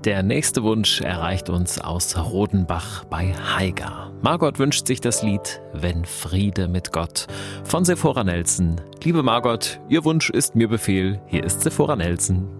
Der nächste Wunsch erreicht uns aus Rodenbach bei Haiger. Margot wünscht sich das Lied Wenn Friede mit Gott von Sephora Nelson. Liebe Margot, Ihr Wunsch ist mir Befehl. Hier ist Sephora Nelson.